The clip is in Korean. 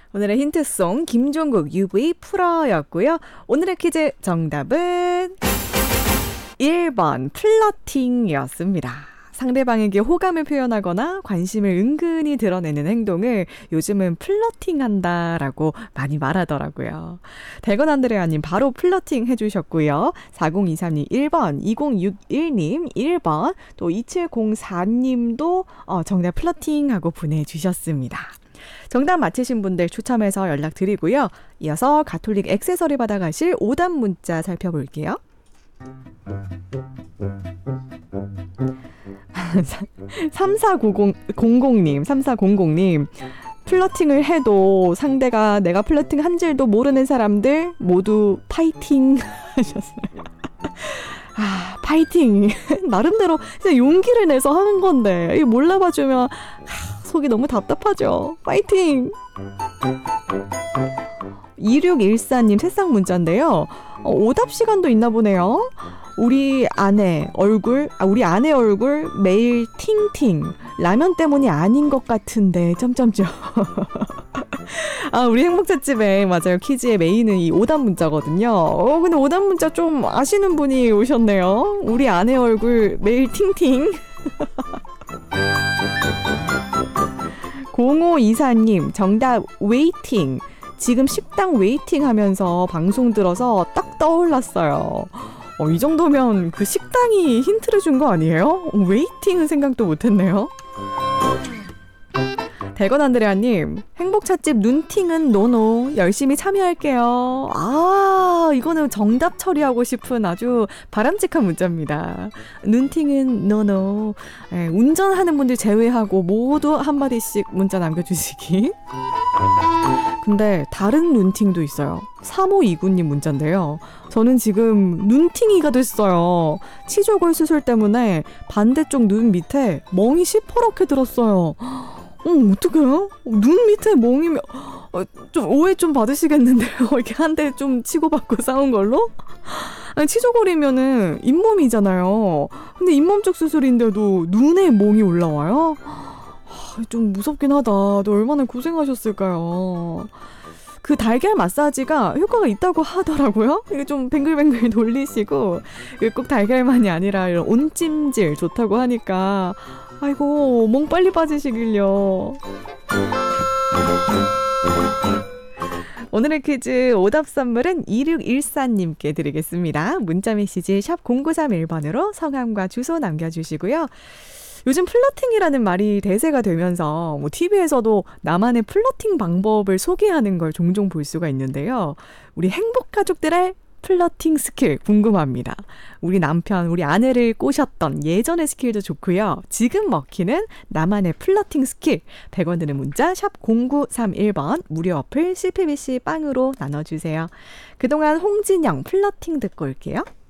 오늘의 힌트송 김종국 UV 풀어였고요. 오늘의 퀴즈 정답은 1번 플러팅이었습니다. 상대방에게 호감을 표현하거나 관심을 은근히 드러내는 행동을 요즘은 플러팅한다라고 많이 말하더라고요. 대건 안드레아님 바로 플러팅 해주셨고요. 4023님 1번, 2061님 1번, 또 2704님도 정답 플러팅하고 보내주셨습니다. 정답 맞히신 분들 추첨해서 연락드리고요. 이어서 가톨릭 액세서리 받아가실 오답 문자 살펴볼게요. 3400님 플러팅을 해도 상대가 내가 플러팅 한 줄도 모르는 사람들 모두 파이팅 하셨어요. 파이팅 나름대로 진짜 용기를 내서 하는 건데 이거 몰라봐주면 속이 너무 답답하죠. 파이팅. 2614님 새싹 문자인데요. 오답 시간도 있나 보네요. 우리 아내 얼굴 매일 팅팅. 라면 때문이 아닌 것 같은데 점점점. 우리 행복찻집에 맞아요. 퀴즈의 메인은 이 오답 문자거든요. 근데 오답 문자 좀 아시는 분이 오셨네요. 우리 아내 얼굴 매일 팅팅. 0524님 정답 웨이팅. 지금 식당 웨이팅 하면서 방송 들어서 딱 떠올랐어요. 이 정도면 그 식당이 힌트를 준 거 아니에요? 웨이팅은 생각도 못했네요. 대건 안드레아님 행복찻집 눈팅은 노노 열심히 참여할게요. 이거는 정답 처리하고 싶은 아주 바람직한 문자입니다. 눈팅은 노노. 운전하는 분들 제외하고 모두 한마디씩 문자 남겨주시기. 근데 다른 눈팅도 있어요. 3529님 문자인데요. 저는 지금 눈팅이가 됐어요. 치조골 수술 때문에 반대쪽 눈 밑에 멍이 시퍼렇게 들었어요. 어떡해요? 눈 밑에 멍이면 좀 오해 좀 받으시겠는데요. 이렇게 한 대 좀 치고받고 싸운 걸로? 치조골이면은 잇몸이잖아요. 근데 잇몸 쪽 수술인데도 눈에 멍이 올라와요? 좀 무섭긴 하다. 너 얼마나 고생하셨을까요? 그 달걀 마사지가 효과가 있다고 하더라고요. 이거 좀 뱅글뱅글 돌리시고 꼭 달걀만이 아니라 이런 온찜질 좋다고 하니까 아이고 멍 빨리 빠지시길요. 오늘의 퀴즈 오답 선물은 2614님께 드리겠습니다. 문자메시지 샵 0931번으로 성함과 주소 남겨주시고요. 요즘 플러팅이라는 말이 대세가 되면서 TV에서도 나만의 플러팅 방법을 소개하는 걸 종종 볼 수가 있는데요. 우리 행복가족들의 플러팅 스킬 궁금합니다. 우리 남편, 우리 아내를 꼬셨던 예전의 스킬도 좋고요. 지금 먹히는 나만의 플러팅 스킬 100원 드는 문자 샵 0931번 무료 어플 CPBC 빵으로 나눠주세요. 그동안 홍진영 플러팅 듣고 올게요.